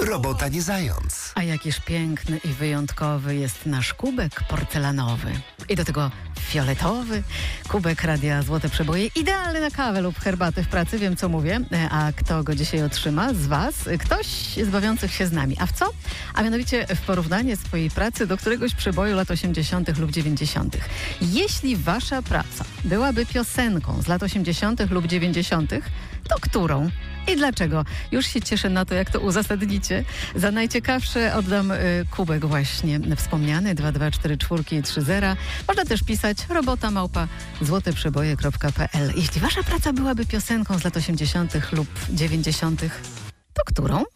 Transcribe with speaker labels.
Speaker 1: Robota nie zając.
Speaker 2: A jakiż piękny i wyjątkowy jest nasz kubek porcelanowy. I do tego fioletowy kubek Radia Złote Przeboje. Idealny na kawę lub herbatę w pracy, wiem co mówię. A kto go dzisiaj otrzyma z Was? Ktoś z bawiących się z nami. A w co? A mianowicie w porównanie swojej pracy do któregoś przeboju lat 80. lub 90. Jeśli Wasza praca byłaby piosenką z lat 80. lub 90., to którą? I dlaczego? Już się cieszę na to, jak to uzasadnicie. Za najciekawsze oddam kubek właśnie wspomniany 224430. Można też pisać robota@złoteprzeboje.pl. Jeśli Wasza praca byłaby piosenką z lat 80. lub 90., to którą?